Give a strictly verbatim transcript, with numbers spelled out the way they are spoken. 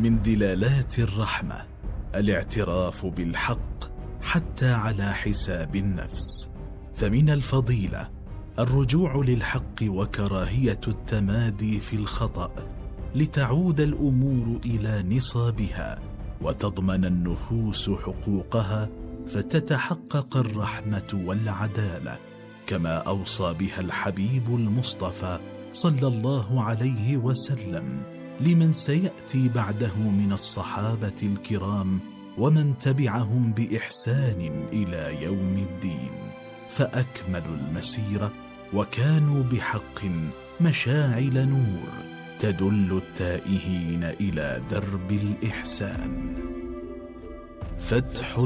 من دلالات الرحمة الاعتراف بالحق حتى على حساب النفس، فمن الفضيلة الرجوع للحق وكراهية التمادي في الخطأ لتعود الأمور إلى نصابها وتضمن النفوس حقوقها فتتحقق الرحمة والعدالة، كما أوصى بها الحبيب المصطفى صلى الله عليه وسلم لمن سيأتي بعده من الصحابة الكرام ومن تبعهم بإحسان إلى يوم الدين، فأكملوا المسيرة وكانوا بحق مشاعل نور تدل التائهين إلى درب الإحسان. فتح